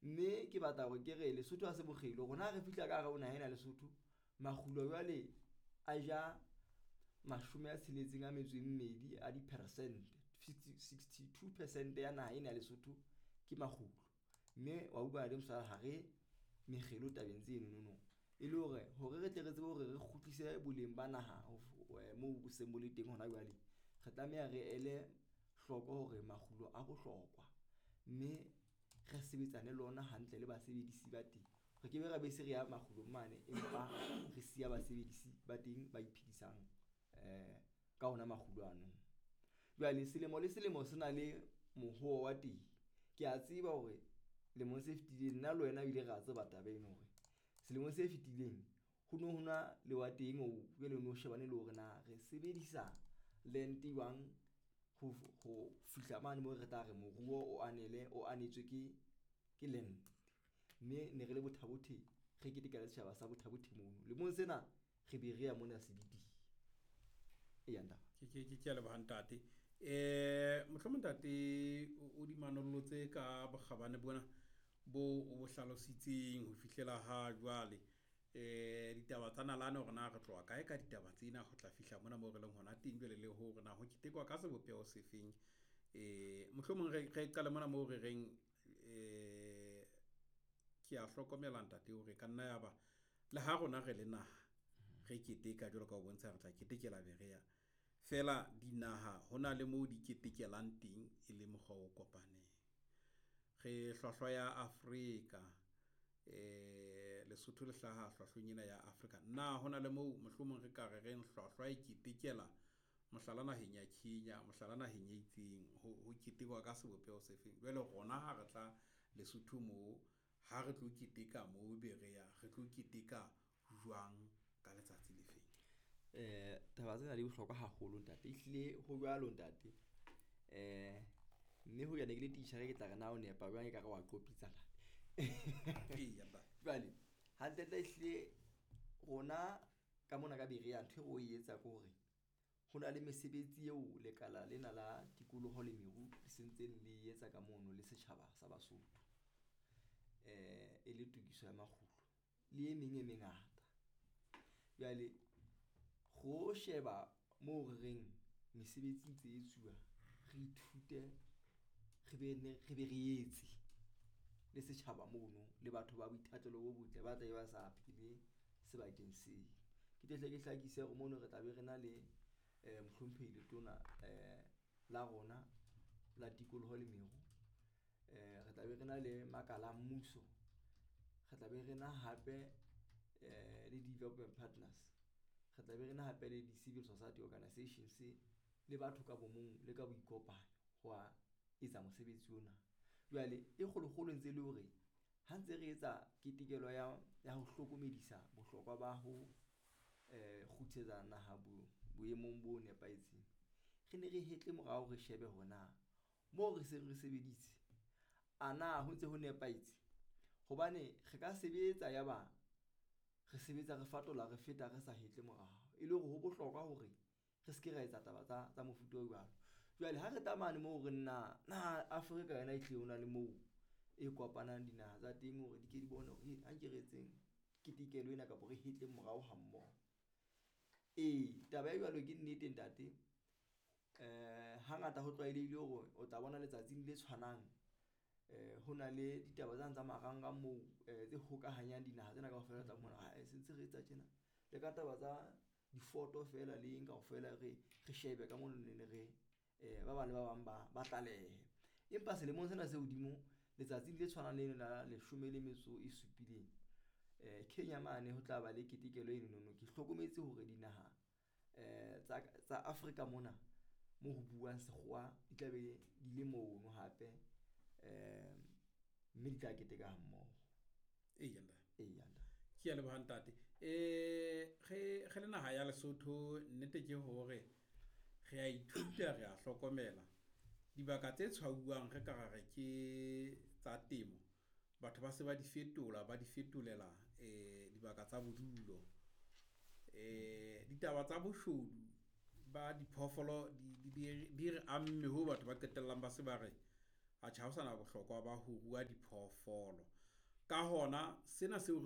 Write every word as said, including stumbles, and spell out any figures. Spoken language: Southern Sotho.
mme ke batla go ke re Lesotho a se bogelo gona re fitla ka ga ona hena Lesotho magulo jwale a ja mashome a tsheletseng a metso e mmedi a di percent sixty-two percent ya naha ena Lesotho ke magulo, mme wa utlwa le mosala ha re megelo tabeng tse enono e le hore hore re tle re tsebe hore re kgutlise boleng ba naha mo bo se mo le teng hona jwale re tlameha re ele hloko hore magulo a bohlokwa, mme re sebetsane lona hantle le basebedisi ba teng re ke be ra be se re ya magulo mane empa re siya basebedisi ba teng ba iphedisang eh ka ona magulo ano. Jwale selemo le selemo sena le mohuo wa teng, ke a tseba hore lemong se fetileng nna le wena ile ra tseba taba eno hore selemo se fetileng ho no hona le wa teng o jwale no shebane le hore na re sebedisa land jwang ho ho fihla mane mo re tla re moruo o anele o anetswe ke ke land, mme ne re le bothabothe re ke dikala setjhaba sa bothabothe mono le mo sena re be re ya mona sebiti e yanda ke ke ke ke le ba ntate eh mohlomongtate o di manolotse ka bogabane bona bo o bo hlalositseng ho fihlela ha jwale eh ditaba tsa nalane gore na re tloa kae ka ditaba tsena go tla fihla mona mo re leng hona teng jwale le hore na ho kitekwa ka sebopeo se feng eh mohlomong re re qale mona mo re reng eh ke a hlokomela ntate hore ka nna ya ba le ha rona re le naha re keteka jwalo ka o bontsha re tla ketekela berea fela dinaha hona le mo di ketekelang teng e le mogwa o kopaneng re hlwahlwa ya Afrika eh Lesotho le hlaha hlwahlweng ya Afrika na hona le mo mohlomong re ka re reng hlwahlwa e ketekela mohlala naheng ya Kenya mohlala naheng ya itseng ho ketekwa ka sebopeo se feng jwale gona ha re tla Lesotho mo ha re tlo keteka mo berea re tlo keteka jwang ka letsatsi le feng eh taba tsena di bohlokwa haholo ntate ehlile ho jwalo ntate eh mme ho ya ne ke le teacher ke tla re na o nepa jwang e ka re wa qopitsana ee ba jwale ha ntata ehlile rona ka mona ka berea ntwe go etsa ke hore hona le mesebetsi eo lekala lena la tikoloho le meru le sentseng le etsa ka mono le setjhaba sa Basotho eh e le tukiso ya magulo le e meng e mengata. Jwale go sheba mo re reng mesebetsi tse etsuwa re ithute re be ne re be re etse le setjhaba mono le batho ba boithatelo bo botle ba tla ba sa phele sebakeng se ke tle ke hlakise go mono re tla be rena le eh mohlomphile tona eh la rona la tikoloho le meru eh re tla be rena le makala mmuso re tla be rena hape eh le development partners re tla be rena hape le di civil society organizations le batho ka bomong le ka boikopanyo go a etsa mosebetsi ona. Jwale e kgolokgolo ntse le hore ha ntse re etsa ketekelo ya ya ho hlokomedisa bohlokwa ba ho eh khutsetsa naha bo boemong bo nepaetseng re ne re hetle morao re shebe hona mo re se re sebeditse ana ho ntse ho nepaetse hobane re ka sebetsa ya ba re sebetsa re fatola re feta re sa hetle morao e le hore ho bohlokwa hore re se ke ra etsa taba tsa tsa mofuta o jwalo. Jwale ha re tamane mo re nna na Afrika yona e hle ona le mo e kopanang dinaha tsa teng hore di ke di bone hore ha ke retseng ketekelo ena ka bo re hetle morao ha mmo e taba e jwalo ke nnete ntate eh hangata ho tlwaelehile hore o tla bona letsatsing le tshwanang eh hona le ditaba tsa ntsa maranga mo tse hokahanyang dinaha tsena kaofela tsa mona ha se ntse re etsa tjena le ka taba tsa di photo fela le eng kaofela re re shebe ka mona ne re eh ba bana ba bang ba ba tlalehe empa se le mo sena se hodimo letsatsi le tshwanang le la leshome le metso e supileng eh Kenya mane ho tla ba le ketekelo e nono ke hlokometse hore dinaha eh tsa tsa Afrika mona mo ho buang sekgowa di tla be di le mono hape eh mme di tla keteka mmoho e yanda e yanda ke ya le ba ntate eh ge ge le naha ya Lesotho nnete ke hore re a ithuta re a hlokomela dibaka tse tshwauwang re ka gare ke tsa temo batho ba se ba di fetola ba di fetolela eh dibaka tsa bodulo eh ditaba tsa boshodu ba diphoofolo di di di re amme ho batho ba qetellang ba se ba re a tjha ho sana bohlokwa ba ho rua diphoofolo ka hona sena seo